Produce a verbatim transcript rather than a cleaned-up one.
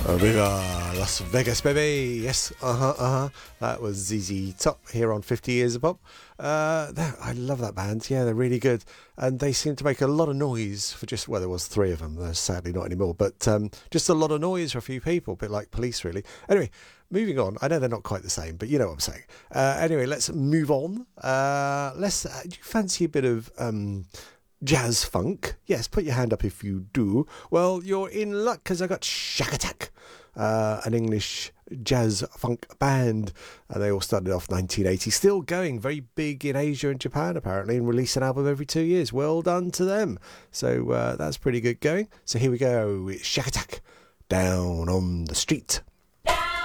Viva Las Vegas, baby. Yes, uh-huh, uh-huh. That was Z Z Top here on fifty Years of Pop. Uh, I love that band. Yeah, they're really good. And they seem to make a lot of noise for just, well, there was three of them. There's sadly not anymore. But um, just a lot of noise for a few people. A bit like Police, really. Anyway, moving on. I know they're not quite the same, but you know what I'm saying. Uh, anyway, let's move on. Uh, let's. Uh, do you fancy a bit of... Um, jazz funk? Yes, put your hand up if you do. Well, you're in luck because I got Shack Attack, uh, an English jazz funk band, and they all started off nineteen eighty, still going, very big in Asia and Japan apparently, and release an album every two years. Well done to them. So uh, that's pretty good going. So here we go, Shack Attack, Down on the Street.